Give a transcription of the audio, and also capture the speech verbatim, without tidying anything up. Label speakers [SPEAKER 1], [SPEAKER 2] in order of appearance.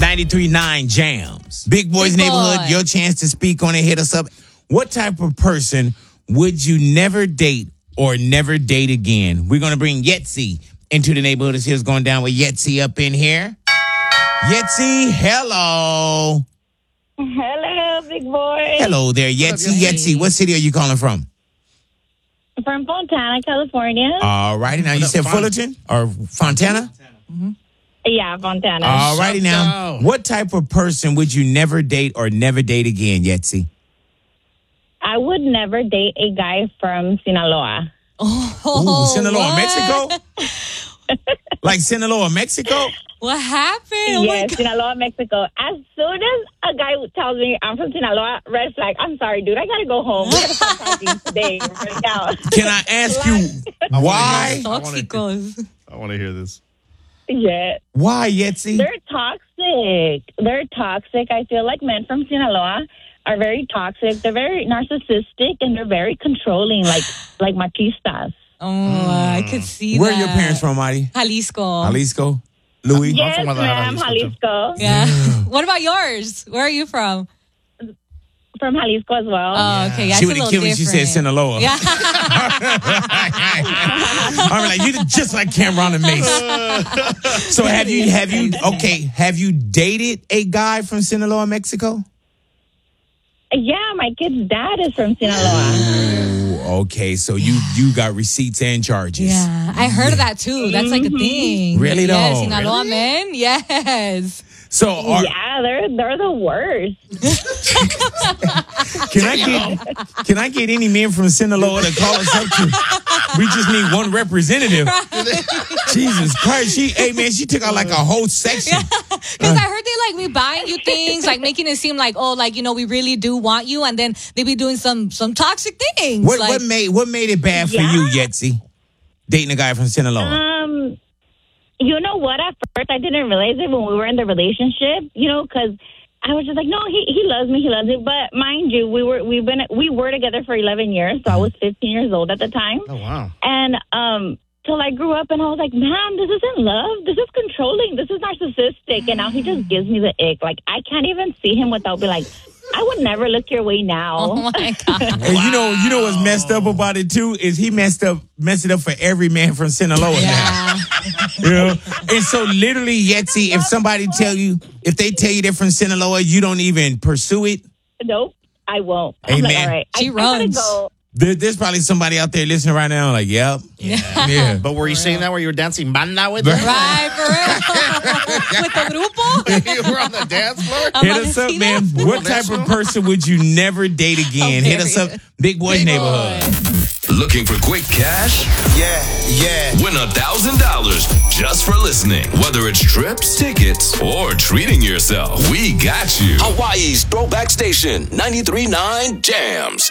[SPEAKER 1] ninety-three point nine Jams. Big Boys
[SPEAKER 2] Big
[SPEAKER 1] Neighborhood,
[SPEAKER 2] boy.
[SPEAKER 1] your chance to speak on it. Hit us up. What type of person would you never date or never date again? We're going to bring Yetzi into the neighborhood. This here's going down with Yetzi up in here. Yetzi, hello.
[SPEAKER 3] Hello, big boy.
[SPEAKER 1] Hello there, Yetzi. Yetzi, what city are you calling from?
[SPEAKER 3] From Fontana, California.
[SPEAKER 1] All righty. Now, you said Fullerton or Fontana?
[SPEAKER 3] yeah, Fontana.
[SPEAKER 1] All righty now. What type of person would you never date or never date again, Yetzi?
[SPEAKER 3] I would never date a guy from Sinaloa.
[SPEAKER 2] Oh,
[SPEAKER 1] Ooh, Sinaloa,
[SPEAKER 2] what?
[SPEAKER 1] Mexico? Like Sinaloa, Mexico?
[SPEAKER 2] What happened? Oh my
[SPEAKER 3] yes,
[SPEAKER 2] God.
[SPEAKER 3] Sinaloa, Mexico. As soon as a guy tells me I'm from Sinaloa, red flag. I'm sorry, dude. I gotta go home. We gotta stop talking today, right now.
[SPEAKER 1] Can I ask you why?
[SPEAKER 2] Tóxicos.
[SPEAKER 4] I want to hear this.
[SPEAKER 3] Yeah,
[SPEAKER 1] Why, Yetzi?
[SPEAKER 3] they're toxic. They're toxic. I feel like men from Sinaloa are very toxic. They're very narcissistic and they're very controlling, like like machistas.
[SPEAKER 2] Oh, I could see
[SPEAKER 1] Where
[SPEAKER 2] that.
[SPEAKER 1] are your parents from, Marty?
[SPEAKER 2] Jalisco.
[SPEAKER 1] Jalisco? Louis?
[SPEAKER 3] Yes,
[SPEAKER 4] from Guadalajara,
[SPEAKER 3] ma'am,
[SPEAKER 4] Jalisco,
[SPEAKER 3] Jalisco.
[SPEAKER 2] Yeah. What about yours? Where are you from?
[SPEAKER 3] From Jalisco as well.
[SPEAKER 2] Oh, okay. That's
[SPEAKER 1] She
[SPEAKER 2] a
[SPEAKER 1] would have
[SPEAKER 2] little
[SPEAKER 1] killed me.
[SPEAKER 2] different.
[SPEAKER 1] She said Sinaloa.
[SPEAKER 2] Yeah.
[SPEAKER 1] I'm like, you just like Cameron and Mace. So have you, have you, okay, have you dated a guy from Sinaloa, Mexico?
[SPEAKER 3] Yeah, my kid's dad is from Sinaloa.
[SPEAKER 1] Ooh, okay, so you you got receipts and charges.
[SPEAKER 2] Yeah. I heard of that too. That's like a thing.
[SPEAKER 1] Really though?
[SPEAKER 2] Yes, Sinaloa
[SPEAKER 1] Really?
[SPEAKER 2] men. Yes.
[SPEAKER 1] So are,
[SPEAKER 3] Yeah, they're they're the worst.
[SPEAKER 1] can I get can I get any men from Sinaloa to call us up to? We just need one representative. Jesus Christ, she hey man, she took out like a whole section.
[SPEAKER 2] Because I heard they like be buying you things, like making it seem like, oh, like, you know, we really do want you, and then they be doing some some toxic things.
[SPEAKER 1] What
[SPEAKER 2] like,
[SPEAKER 1] what made what made it bad for
[SPEAKER 3] Yeah.
[SPEAKER 1] you, Yetzi? Dating a guy from Sinaloa.
[SPEAKER 3] Um, you know what? At first, I didn't realize it when we were in the relationship. You know, because I was just like, no, he he loves me, he loves me. But mind you, we were we've been we were together for eleven years, so I was fifteen years old at the time.
[SPEAKER 4] Oh, wow.
[SPEAKER 3] And um, till I grew up, and I was like, man, this isn't love. This is controlling. This is narcissistic. And now he just gives me the ick. Like I can't even see him without being like, I would never look your way now.
[SPEAKER 2] oh my God.
[SPEAKER 1] And you know, you know what's messed up about it too is he messed up, messed it up for every man from Sinaloa now.
[SPEAKER 2] Yeah.
[SPEAKER 1] You know? And so literally, Yetzi, if somebody tell you, if they tell you they're from Sinaloa, you don't even pursue it.
[SPEAKER 3] Nope, I won't.
[SPEAKER 1] Hey,
[SPEAKER 3] I'm like,
[SPEAKER 1] man.
[SPEAKER 3] all right,
[SPEAKER 2] She
[SPEAKER 3] I, I gotta
[SPEAKER 2] runs.
[SPEAKER 3] go.
[SPEAKER 1] There, there's probably somebody out there listening right now like, yep. Yeah. Yeah.
[SPEAKER 4] But were you saying that where you were dancing banda with them?
[SPEAKER 2] Right, for real. With the grupo.
[SPEAKER 4] You were on the dance floor?
[SPEAKER 2] I'm
[SPEAKER 1] Hit
[SPEAKER 2] on
[SPEAKER 1] us
[SPEAKER 2] the
[SPEAKER 1] up,
[SPEAKER 2] scene.
[SPEAKER 1] man. What type of person would you never date again? Hit us up, Big Boys Neighborhood.
[SPEAKER 5] Looking for quick cash?
[SPEAKER 6] Yeah, yeah.
[SPEAKER 5] Win a thousand dollars just for listening. Whether it's trips, tickets, or treating yourself, we got you. Hawaii's Throwback Station, ninety-three point nine Jams.